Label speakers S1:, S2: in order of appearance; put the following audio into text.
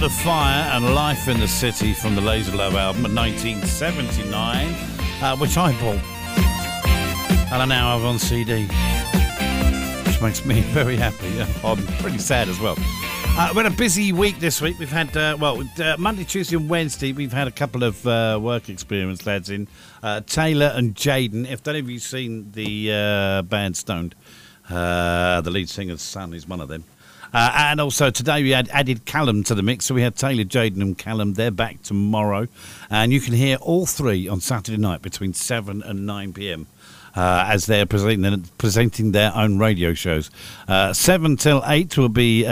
S1: The Fire and Life in the City from the Laser Love album of 1979, which I bought and I now have on CD, which makes me very happy. I'm pretty sad as well. We had a busy week this week. We've had, Monday, Tuesday and Wednesday, we've had a couple of work experience lads in. Taylor and Jaden. If any of you seen the band Stoned, the lead singer's son is one of them. And also today we had added Callum to the mix, so we had Taylor, Jaden and Callum. They're back tomorrow, and you can hear all three on Saturday night between 7 and 9 p.m. As they're presenting their own radio shows. 7 till 8 will be